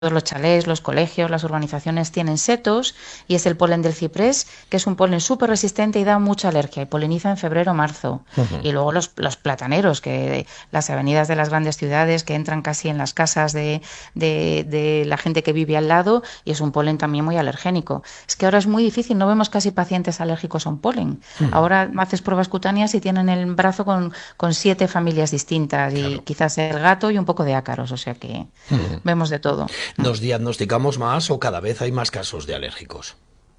los chalés, los colegios, las urbanizaciones tienen setos y es el polen del ciprés, que es un polen súper resistente y da mucha alergia y poliniza en febrero o marzo. Ujú. Y luego los plataneros, que las avenidas de las grandes ciudades que entran casi en las casas de la gente que vive al lado y es un polen también muy alergénico. Es que ahora es muy difícil, no vemos casi pacientes alérgicos a un polen. Mm, Ahora haces pruebas cutáneas y tienen el brazo con 7 familias distintas y claro. quizás el gato y un poco de ácaros, o sea que Mm. vemos de todo. ¿Nos diagnosticamos más o cada vez hay más casos de alérgicos?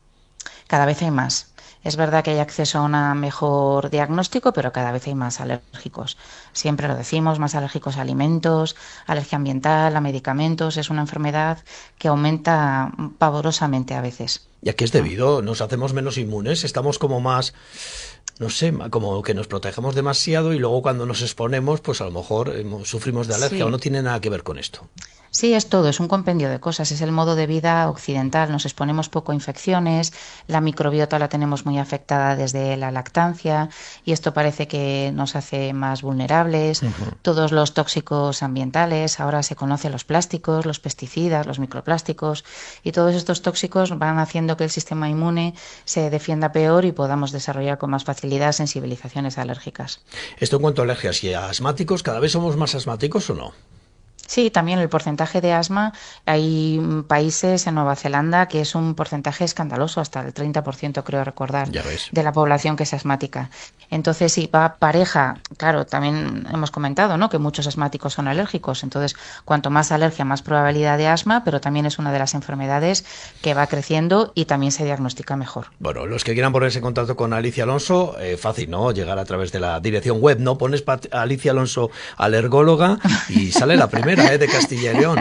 Cada vez hay más. Es verdad que hay acceso a un mejor diagnóstico, pero cada vez hay más alérgicos. Siempre lo decimos, más alérgicos a alimentos, alergia ambiental, a medicamentos. Es una enfermedad que aumenta pavorosamente a veces. ¿Y a qué es debido? ¿Nos hacemos menos inmunes? ¿Estamos como más, no sé, como que nos protegemos demasiado y luego cuando nos exponemos, pues a lo mejor sufrimos de alergia o no Sí, tiene nada que ver con esto? sí, es todo, es un compendio de cosas, es el modo de vida occidental, nos exponemos poco a infecciones, la microbiota la tenemos muy afectada desde la lactancia y esto parece que nos hace más vulnerables, Ujú. todos los tóxicos ambientales, ahora se conocen los plásticos, los pesticidas, los microplásticos y todos estos tóxicos van haciendo que el sistema inmune se defienda peor y podamos desarrollar con más facilidad sensibilizaciones alérgicas. Esto en cuanto a alergias y a asmáticos, ¿cada vez somos más asmáticos o no? Sí, también el porcentaje de asma. Hay países en Nueva Zelanda que es un porcentaje escandaloso, hasta el 30% creo recordar, Ya ves. de la población que es asmática. Entonces, si va pareja, claro, también hemos comentado, ¿no?, que muchos asmáticos son alérgicos. Entonces, cuanto más alergia, más probabilidad de asma, pero también es una de las enfermedades que va creciendo y también se diagnostica mejor. Bueno, los que quieran ponerse en contacto con Alicia Alonso, fácil, ¿no? Llegar a través de la dirección web, ¿no? Pones Alicia Alonso alergóloga y sale la primera, de Castilla y León.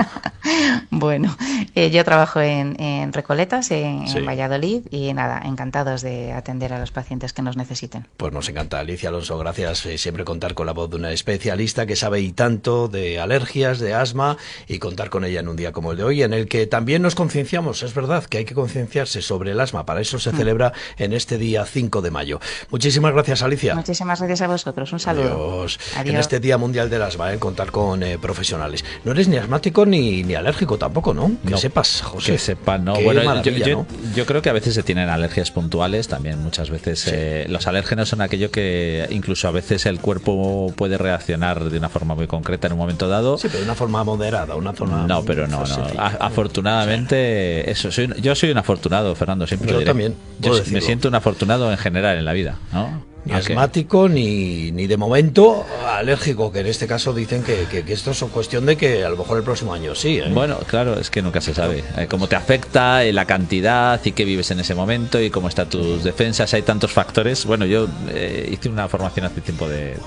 Bueno, yo trabajo en Recoletas, en Sí. Valladolid, y nada, encantados de atender a los pacientes que nos necesiten. Pues nos encanta, Alicia Alonso, gracias. Siempre contar con la voz de una especialista que sabe y tanto de alergias, de asma, y contar con ella en un día como el de hoy, en el que también nos concienciamos. Es verdad que hay que concienciarse sobre el asma, para eso se Mm. celebra en este día 5 de mayo. Muchísimas gracias, Alicia. Muchísimas gracias a vosotros. Un saludo. Adiós. En Adiós. este Día Mundial del Asma, contar con profesionales. No eres ni asmático ni alérgico tampoco, ¿no? Que No, sepas, que José. sepa, no. Qué Bueno, maravilla, ¿no? yo creo que a veces se tienen alergias puntuales, también muchas veces. Sí. Los alérgenos son aquello que incluso a veces el cuerpo puede reaccionar de una forma muy concreta en un momento dado. Sí, pero de una forma moderada, una forma No, pero no, no. forcejilla. Afortunadamente, yo soy un afortunado, Fernando, siempre lo Yo diré. también, Yo puedo me decirlo. siento un afortunado en general en la vida, ¿no? Ni Aunque- asmático, ni de momento alérgico, que en este caso dicen que esto es cuestión de que a lo mejor el próximo año sí, ¿eh? Bueno, claro, es que nunca se sabe. Cómo te afecta, la cantidad y qué vives en ese momento y cómo están tus defensas. Hay tantos factores. Bueno, yo hice una formación hace tiempo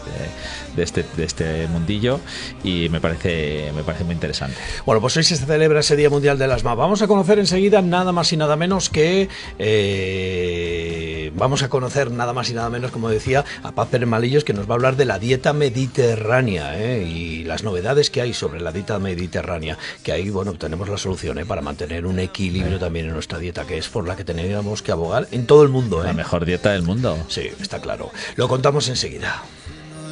de este mundillo y me parece muy interesante. Bueno, pues hoy se celebra ese Día Mundial del Asma. Vamos a conocer enseguida nada más y nada menos que... vamos a conocer nada más y nada menos, como decía, a Paz Pérez Malillos, que nos va a hablar de la dieta mediterránea, y las novedades que hay sobre la dieta mediterránea, que ahí, bueno, tenemos la solución, para mantener un equilibrio también en nuestra dieta, que es por la que tenemos que abogar en todo el mundo, La mejor dieta del mundo. Sí, está claro. Lo contamos enseguida.